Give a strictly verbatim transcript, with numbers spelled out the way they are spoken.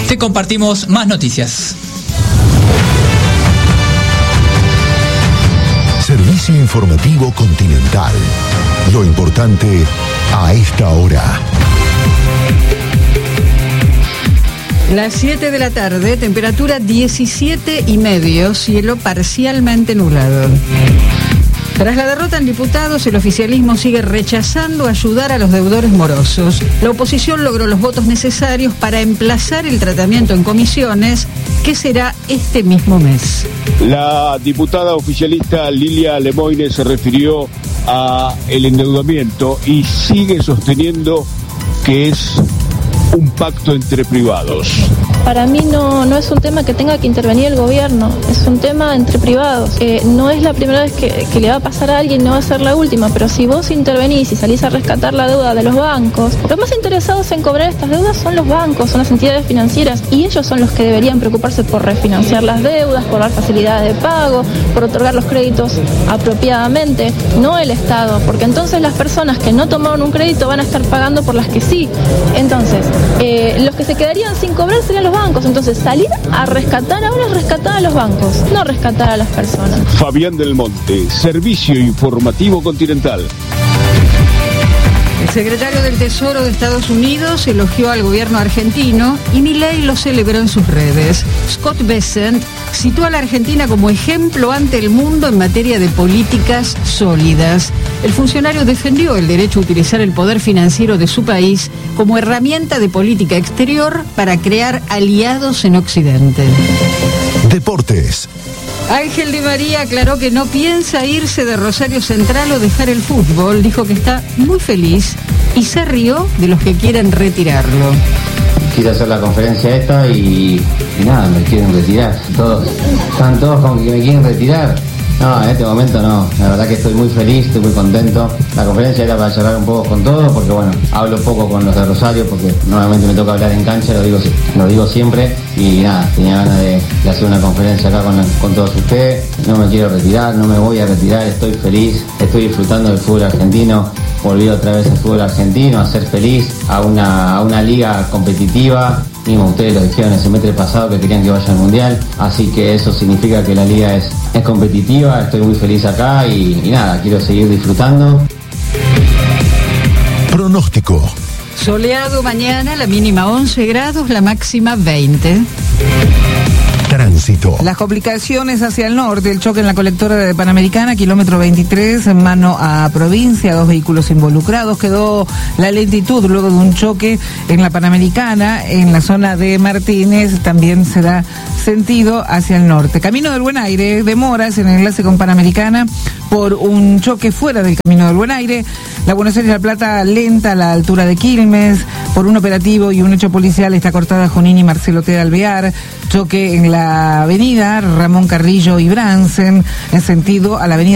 Te compartimos más noticias. Servicio Informativo Continental. Lo importante a esta hora. Las siete de la tarde, temperatura diecisiete y medio, cielo parcialmente nublado. Tras la derrota en diputados, el oficialismo sigue rechazando ayudar a los deudores morosos. La oposición logró los votos necesarios para emplazar el tratamiento en comisiones, que será este mismo mes. La diputada oficialista Lilia Lemoine se refirió a el endeudamiento y sigue sosteniendo que es un pacto entre privados. Para mí no, no es un tema que tenga que intervenir el gobierno, es un tema entre privados. Eh, no es la primera vez que, que le va a pasar a alguien, no va a ser la última, pero si vos intervenís y salís a rescatar la deuda de los bancos, los más interesados en cobrar estas deudas son los bancos, son las entidades financieras, y ellos son los que deberían preocuparse por refinanciar las deudas, por dar facilidades de pago, por otorgar los créditos apropiadamente, no el Estado, porque entonces las personas que no tomaron un crédito van a estar pagando por las que sí. Entonces, eh, los que se quedarían sin cobrar serían los bancos. Entonces, salir a rescatar ahora es rescatar a los bancos, no rescatar a las personas. Fabián del Monte, Servicio Informativo Continental. El secretario del Tesoro de Estados Unidos elogió al gobierno argentino y Milei lo celebró en sus redes. Scott Bessent citó a la Argentina como ejemplo ante el mundo en materia de políticas sólidas. El funcionario defendió el derecho a utilizar el poder financiero de su país como herramienta de política exterior para crear aliados en Occidente. Deportes. Ángel Di María aclaró que no piensa irse de Rosario Central o dejar el fútbol. Dijo que está muy feliz y se rió de los que quieren retirarlo. Quise hacer la conferencia esta y, y nada, me quieren retirar. Todos, están todos con que me quieren retirar. No, en este momento no, la verdad que estoy muy feliz, estoy muy contento. La conferencia era para charlar un poco con todos, porque bueno, hablo poco con los de Rosario, porque normalmente me toca hablar en cancha, lo digo, lo digo siempre, y nada, tenía ganas de, de hacer una conferencia acá con, con todos ustedes. No me quiero retirar, no me voy a retirar, estoy feliz, estoy disfrutando del fútbol argentino, volví otra vez al fútbol argentino, a ser feliz, a una, a una liga competitiva. Mismo ustedes lo dijeron el semestre pasado que querían que vaya al Mundial, así que eso significa que la liga es, es competitiva, estoy muy feliz acá y, y nada, quiero seguir disfrutando. Pronóstico. Soleado mañana, la mínima once grados, la máxima veinte. Tránsito. Las complicaciones hacia el norte, el choque en la colectora de Panamericana, kilómetro veintitrés, en mano a provincia, dos vehículos involucrados. Quedó la lentitud luego de un choque en la Panamericana, en la zona de Martínez, también se da sentido hacia el norte. Camino del Buen Aire, demoras en el enlace con Panamericana por un choque fuera del Camino del Buen Aire. La Buenos Aires-La Plata lenta a la altura de Quilmes, por un operativo y un hecho policial está cortada Junín y Marcelo T. Alvear. Choque en la avenida Ramón Carrillo y Bransen, en sentido a la avenida